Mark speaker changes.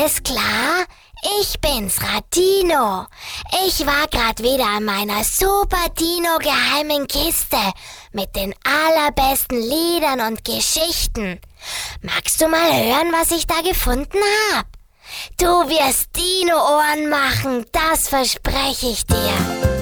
Speaker 1: Alles klar? Ich bin's, Radino. Ich war grad wieder an meiner Super Dino geheimen Kiste mit den allerbesten Liedern und Geschichten. Magst du mal hören, was ich da gefunden hab? Du wirst Dino-Ohren machen, das verspreche ich dir.